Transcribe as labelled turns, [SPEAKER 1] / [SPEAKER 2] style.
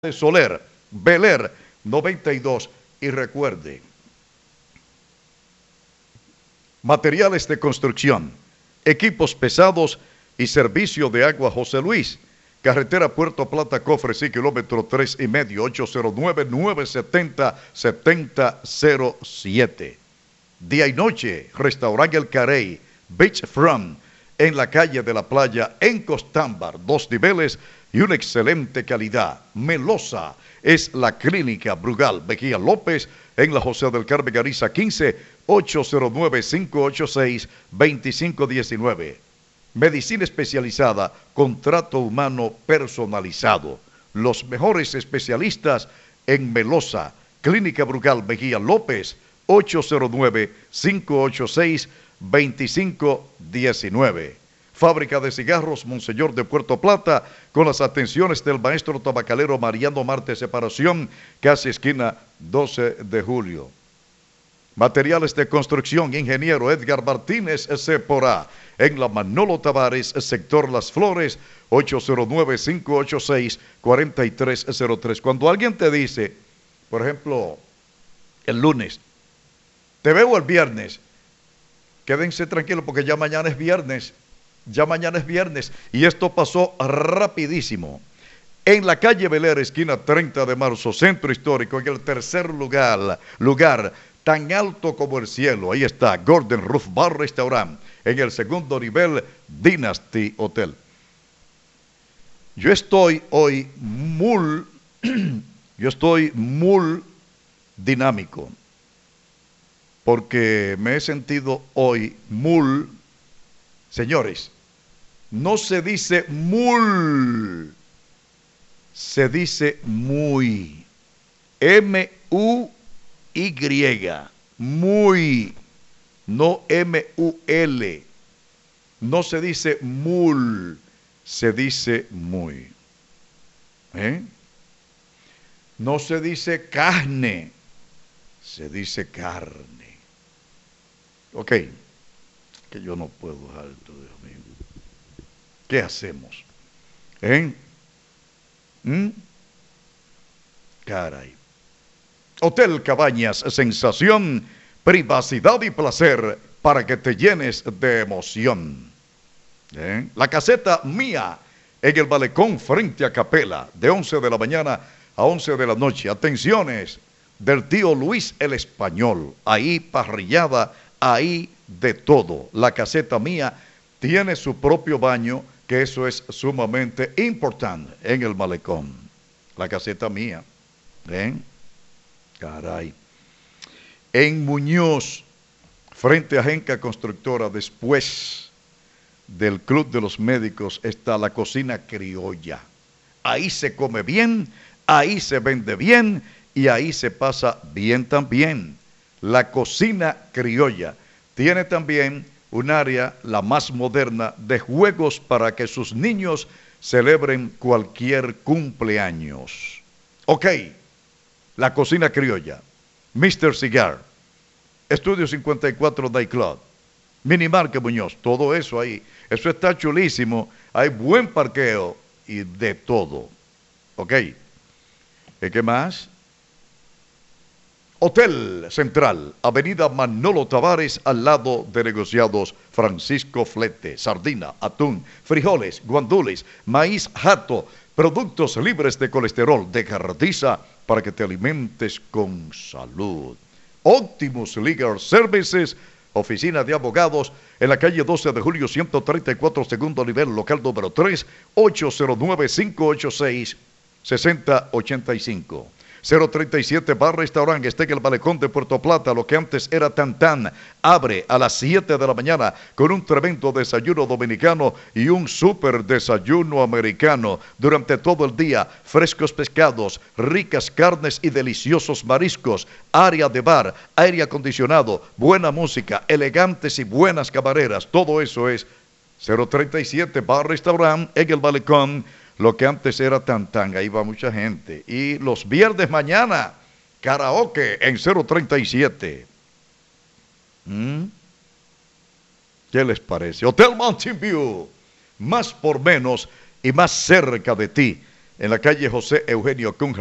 [SPEAKER 1] de Soler, Beler 92. Y recuerde, materiales de construcción, equipos pesados y servicio de agua José Luis. Carretera Puerto Plata, Cofre, sí, kilómetro 3,5, 809-970-7007. Día y noche, Restaurante El Carey, Beachfront, en la calle de la playa, en Costámbar, 2 niveles y una excelente calidad. Melosa es la clínica Brugal Mejía López, en la José del Carmen Gariza 15, 809-586-2519. Medicina especializada, contrato humano personalizado. Los mejores especialistas en Melosa, Clínica Brugal Mejía López, 809-586-2519. Fábrica de cigarros Monseñor de Puerto Plata, con las atenciones del maestro tabacalero Mariano Marte Separación, casi esquina 12 de julio. Materiales de construcción, ingeniero Edgar Martínez Cepora, en la Manolo Tavares, sector Las Flores, 809-586-4303. Cuando alguien te dice, por ejemplo, el lunes, te veo el viernes, quédense tranquilos porque ya mañana es viernes. Ya mañana es viernes y esto pasó rapidísimo. En la calle Beler, esquina 30 de marzo, centro histórico, en el tercer lugar, tan alto como el cielo, ahí está, Golden Roof Bar Restaurant. En el segundo nivel, Dynasty Hotel. Yo estoy hoy muy dinámico, porque me he sentido hoy muy. Señores, no se dice mul, se dice muy. M-U-Y, muy, no M-U-L. No se dice mul, se dice muy. No se dice carne, se dice carne. Ok. Que yo no puedo dejar esto, Dios mío. ¿Qué hacemos? Caray. Hotel Cabañas, sensación, privacidad y placer para que te llenes de emoción. La caseta mía en el malecón frente a Capela, de 11 de la mañana a 11 de la noche. Atenciones del tío Luis el Español. Ahí parrillada, ahí de todo. La caseta mía tiene su propio baño, que eso es sumamente importante en el malecón. La caseta mía. Caray. En Muñoz, frente a Genca Constructora, después del Club de los Médicos, está la cocina criolla. Ahí se come bien, ahí se vende bien y ahí se pasa bien también. La cocina criolla tiene también un área, la más moderna, de juegos para que sus niños celebren cualquier cumpleaños. Ok, la cocina criolla, Mr. Cigar, Estudio 54 Nightclub, Minimarket Muñoz, todo eso ahí. Eso está chulísimo, hay buen parqueo y de todo. Ok, ¿qué más? Hotel Central, Avenida Manolo Tavares, al lado de Negociados Francisco Flete. Sardina, atún, frijoles, guandules, maíz jato, productos libres de colesterol, de Gardiza, para que te alimentes con salud. Optimus Legal Services, oficina de abogados, en la calle 12 de julio 134, segundo nivel, local número 3, 809-586-6085. 037 Bar Restaurant, está en el malecón de Puerto Plata, lo que antes era Tantán. Abre a las 7 de la mañana con un tremendo desayuno dominicano y un súper desayuno americano. Durante todo el día, frescos pescados, ricas carnes y deliciosos mariscos. Área de bar, aire acondicionado, buena música, elegantes y buenas camareras. Todo eso es 037 Bar Restaurant en el malecón. Lo que antes era Tantán, ahí va mucha gente. Y los viernes mañana, karaoke en 037. ¿Qué les parece? Hotel Mountain View, más por menos y más cerca de ti. en la calle José Eugenio Cunha,